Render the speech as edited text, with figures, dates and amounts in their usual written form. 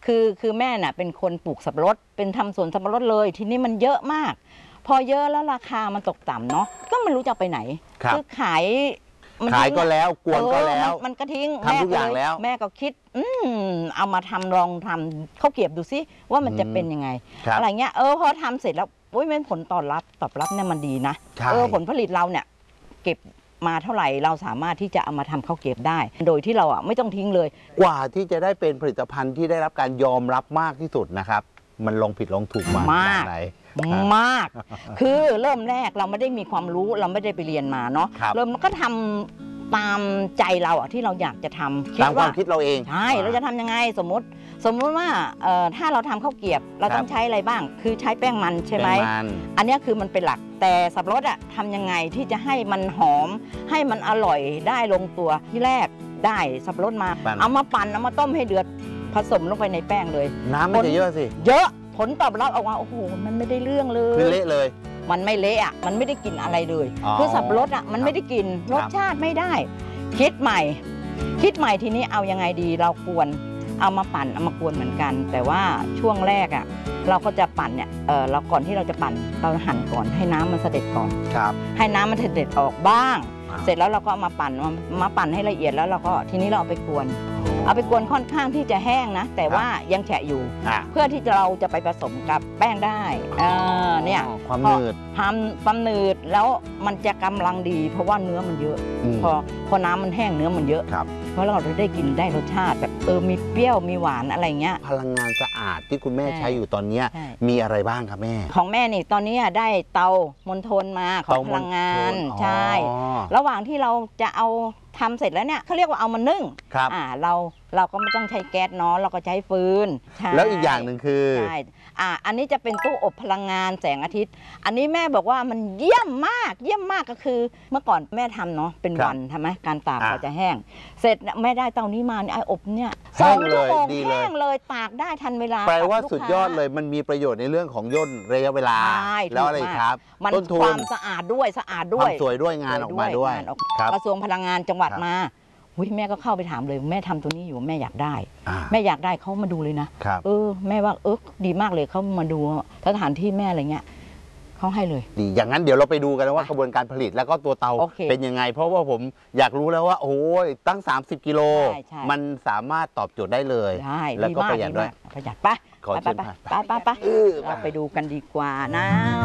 คือแม่น่ะเป็นคนปลูกสับปะรดเป็นทำสวนสับปะรดเลยทีนี้มันเยอะมากพอเยอะแล้วราคามันตกต่ำเนาะก็ไม่รู้จะไปไหนคือขายก็แล้วกวนก็แล้วมันก็ทิ้งทำทุกอย่างแล้วแม่ก็คิดเอามาลองทำข้าวเกรียบดูซิว่ามันจะเป็นยังไงอะไรเงี้ยพอทำเสร็จแล้วมันผลตอบรับเนี่ยมันดีนะผลผลิตเราเนี่ยเก็บมาเท่าไหร่เราสามารถที่จะเอามาทำข้าวเกรียบได้โดยที่เราไม่ต้องทิ้งเลยกว่าที่จะได้เป็นผลิตภัณฑ์ที่ได้รับการยอมรับมากที่สุดนะครับมันลงผิดลงถูกมากมากคือเริ่มแรกเราไม่ได้มีความรู้เราไม่ได้ไปเรียนมาเนาะเริ่มก็ทำตามใจเราที่เราอยากจะทำตามความคิดเราเองใช่เราจะทำยังไงสมมติว่าถ้าเราทำข้าวเกรียบเราต้องใช้อะไรบ้างคือใช้แป้งมันใช่ไหมอันนี้คือมันเป็นหลักแต่สับปะรดทำยังไงที่จะให้มันหอมให้มันอร่อยได้ลงตัวที่แรกได้สับปะรดมาเอามาปั่นเอามาต้มให้เดือดผสมลงไปในแป้งเลยน้ำมันจะเยอะสิเยอะผลตอบรับออกมาโอ้โหมันไม่ได้เรื่องเลยคือเละเลยมันไม่เละมันไม่ได้กินอะไรเลยคือสับปะรดมันไม่ได้กินรสชาติไม่ได้คิดใหม่ทีนี้เอายังไงดีเราควรเอามาปั่นเอามากวนเหมือนกันแต่ว่าช่วงแรกเราก็จะปั่นเนี่ยเราก่อนที่เราจะปั่นเราหั่นก่อนให้น้ำมันเสด็จก่อนให้น้ำมันเสด็จออกบ้างเสร็จแล้วเราก็มาปั่นให้ละเอียดแล้วเราก็ทีนี้เราเอาไปกวนค่อนข้างที่จะแห้งนะแต่ว่ายังแฉะอยู่เพื่อที่เราจะไปผสมกับแป้งได้เนี่ยความหนืดความหนืดแล้วมันจะกำลังดีเพราะว่าเนื้อมันเยอะพอน้ำมันแห้งเนื้อมันเยอะเพราะเราได้กินได้รสชาติแบบมีเปรี้ยวมีหวานอะไรเงี้ยพลังงานสะอาดที่คุณแม่ใช้อยู่ตอนนี้มีอะไรบ้างครับแม่ของแม่นี่ตอนนี้ได้เตามณฑลมาของพลังงานใช่ระหว่างที่เราจะเอาทำเสร็จแล้วเนี่ยเขาเรียกว่าเอามานึ่งเราก็ไม่ต้องใช้แก๊สเนาะเราก็ใช้ฟืนแล้วอีกอย่างหนึ่งคือใช่อันนี้จะเป็นตู้อบพลังงานแสงอาทิตย์อันนี้แม่บอกว่ามันเยี่ยมมากก็คือเมื่อก่อนแม่ทำเนาะเป็นวันทำไหมการตากก็จะแห้งเสร็จแม่ได้เตานี้มาไออบเนี่ยแห้งเลยดีเลยแห้งเลยตากได้ทันเวลาแปลว่าสุดยอดเลยมันมีประโยชน์ในเรื่องของย่นระยะเวลาแล้วอะไรครับต้นทุนความสะอาดด้วยความสวยด้วยงานออกมาด้วยกระทรวงพลังงานจังหวัดมาแม่ก็เข้าไปถามเลยแม่ทำตัวนี้อยู่แม่อยากได้เขามาดูเลยนะแม่ว่าดีมากเลยเขามาดูสถานที่แม่อะไรเงี้ยเขาให้เลยดีอย่างนั้นเดี๋ยวเราไปดูกันว่ากระบวนการผลิตแล้วก็ตัวเตาเป็นยังไงเพราะว่าผมอยากรู้แล้วว่าโอ้ยตั้ง30 กิโลมันสามารถตอบโจทย์ได้เลยแล้วก็ประหยัดด้วยประหยัดไปเราไปดูกันดีกว่านะ